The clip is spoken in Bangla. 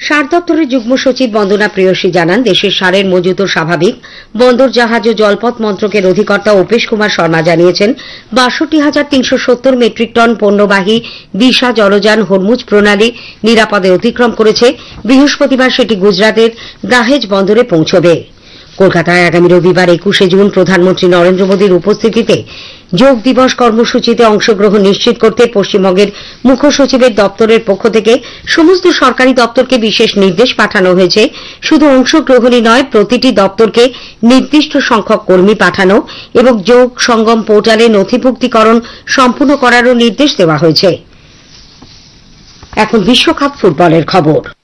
সার দপ্তরের যুগ্ম সচিব বন্দনা প্রেয়সী জানান, দেশের সারের মজুত স্বাভাবিক। বন্দর জাহাজ ও জলপথ মন্ত্রকের অধিকর্তা অপেশ কুমার শর্মা জানিয়েছেন, ৬২,৩৭০ মেট্রিক টন পণ্যবাহী দিশা জলযান হরমুজ প্রণালী নিরাপদে অতিক্রম করেছে। বৃহস্পতিবার সেটি গুজরাটের দাহেজ বন্দরে পৌঁছবে। কলকাতায় আগামী রবিবার ২১শে জুন প্রধানমন্ত্রী নরেন্দ্র মোদীর উপস্থিতিতে যোগ দিবস কর্মসূচিতে অংশগ্রহণ নিশ্চিত করতে পশ্চিমবঙ্গের মুখ্য সচিবের দপ্তরের পক্ষ থেকে সমস্ত সরকারি দপ্তরকে বিশেষ নির্দেশ পাঠানো হয়েছে। শুধু অংশগ্রহণই নয়, প্রতিটি দপ্তরকে নির্দিষ্ট সংখ্যক কর্মী পাঠানো এবং যোগ সঙ্গম পোর্টালে নথিভুক্তিকরণ সম্পূর্ণ করারও নির্দেশ দেওয়া হয়েছে। এখন বিশ্বকাপ ফুটবলের খবর।